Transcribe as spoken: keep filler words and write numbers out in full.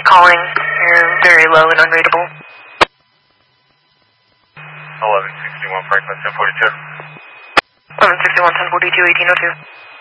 calling. You're very low and unreadable. eleven sixty-one Franklin ten forty-two. eleven sixty-one, ten forty-two, eighteen oh two.